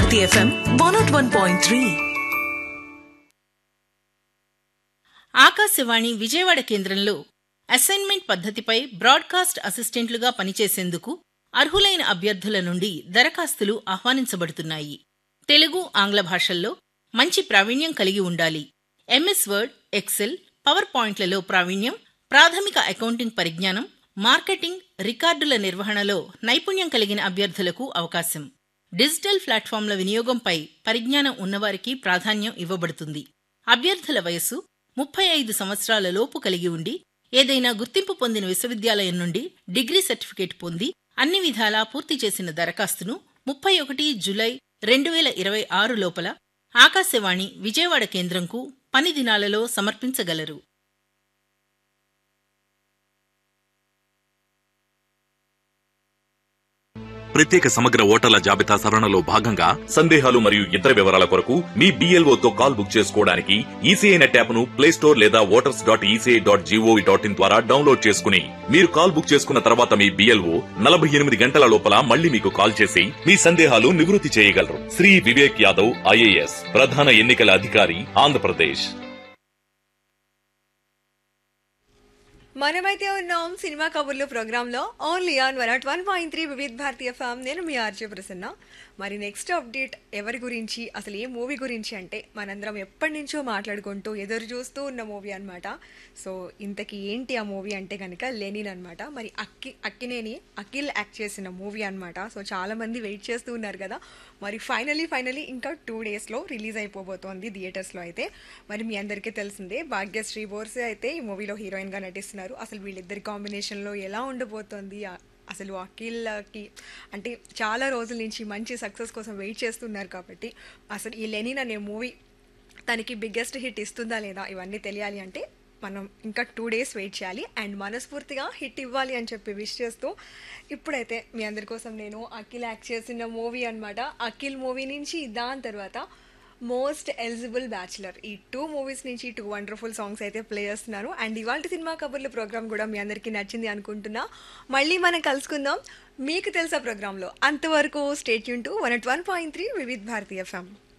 Bharati FM 101.3. Akashvani Vijayawada కేంద్రంలో assignment పద్ధతిపై broadcast అసిస్టెంట్లుగా పనిచేసేందుకు అర్హులైన అభ్యర్థుల నుండి దరఖాస్తులు ఆహ్వానించబడుతున్నాయి. తెలుగు, ఆంగ్ల భాషల్లో మంచి ప్రావీణ్యం కలిగి ఉండాలి. MS వర్డ్, ఎక్సెల్, పవర్ పాయింట్లలో ప్రావీణ్యం, ప్రాథమిక అకౌంటింగ్ పరిజ్ఞానం, మార్కెటింగ్, రికార్డుల నిర్వహణలో నైపుణ్యం కలిగిన అభ్యర్థులకు అవకాశం. డిజిటల్ ప్లాట్ఫామ్ల వినియోగంపై పరిజ్ఞానం ఉన్నవారికి ప్రాధాన్యం ఇవ్వబడుతుంది. అభ్యర్థుల వయస్సు 35 సంవత్సరాల లోపు కలిగి ఉండి ఏదైనా గుర్తింపు పొందిన విశ్వవిద్యాలయం నుండి డిగ్రీ సర్టిఫికేట్ పొంది అన్ని విధాలా పూర్తి చేసిన దరఖాస్తును 31 జూలై 2026 లోపల ఆకాశవాణి విజయవాడ కేంద్రంకు పని దినాలలో సమర్పించగలరు. ప్రత్యేక సమగ్ర ఓటర్ల జాబితా సవరణలో భాగంగా సందేహాలు మరియు ఇతర వివరాల కొరకు మీ BLOతో కాల్ బుక్ చేసుకోవడానికి ఈసీఐ నెట్ యాప్ను ప్లేస్టోర్ లేదా voters.eci.gov.in ద్వారా డౌన్లోడ్ చేసుకుని మీరు కాల్ బుక్ చేసుకున్న తర్వాత మీ BLO 48 గంటల లోపల మళ్లీ మీకు కాల్ చేసి మీ సందేహాలు నివృత్తి చేయగలరు. శ్రీ వివేక్ యాదవ్ IAS, ప్రధాన ఎన్నికల అధికారి, ఆంధ్రప్రదేశ్. మనమైతే ఉన్నాం సినిమా కబుర్లు ప్రోగ్రాంలో ఓన్లీ ఆన్ 101.3 వివిధ భారతి FM. నేను మీ ఆర్జే ప్రసన్న. మరి నెక్స్ట్ అప్డేట్ ఎవరి గురించి, అసలు ఏ మూవీ గురించి అంటే మనందరం ఎప్పటి నుంచో మాట్లాడుకుంటూ ఎదురు చూస్తూ ఉన్న మూవీ అనమాట. సో ఇంతకీ ఏంటి ఆ మూవీ అంటే కనుక లెనిన్ అనమాట. మరి అక్కినేని అఖిల్ యాక్ట్ చేసిన మూవీ అనమాట. సో చాలా మంది వెయిట్ చేస్తూ ఉన్నారు కదా. మరి ఫైనలీ ఇంకా 2 డేస్లో రిలీజ్ అయిపోబోతోంది థియేటర్స్లో. అయితే మరి మీ అందరికీ తెలిసిందే, భాగ్యశ్రీ బోర్సే అయితే ఈ మూవీలో హీరోయిన్గా నటిస్తున్నారు. అసలు వీళ్ళిద్దరి కాంబినేషన్లో ఎలా ఉండబోతోంది, అసలు అఖిల్కి అంటే చాలా రోజుల నుంచి మంచి సక్సెస్ కోసం వెయిట్ చేస్తున్నారు కాబట్టి అసలు ఈ లెనిన్ అనే మూవీ తనకి బిగ్గెస్ట్ హిట్ ఇస్తుందా లేదా ఇవన్నీ తెలియాలి అంటే మనం ఇంకా 2 డేస్ వెయిట్ చేయాలి. అండ్ మనస్ఫూర్తిగా హిట్ ఇవ్వాలి అని చెప్పి విష్ చేస్తూ ఇప్పుడైతే మీ అందరి కోసం నేను అఖిల్ యాక్ట్ చేసిన మూవీ అనమాట, అఖిల్ మూవీ నుంచి దాని తర్వాత మోస్ట్ ఎలిజిబుల్ బ్యాచులర్, ఈ 2 మూవీస్ నుంచి 2 వండర్ఫుల్ సాంగ్స్ అయితే ప్లే చేస్తున్నాను. అండ్ ఇవాళ సినిమా కబుర్ల ప్రోగ్రామ్ కూడా మీ అందరికీ నచ్చింది అనుకుంటున్నా. మళ్ళీ మనం కలుసుకుందాం మీకు తెలుసా ప్రోగ్రాంలో. అంతవరకు స్టే ట్యూన్ టు 101.3 వివిధ భారతి FM.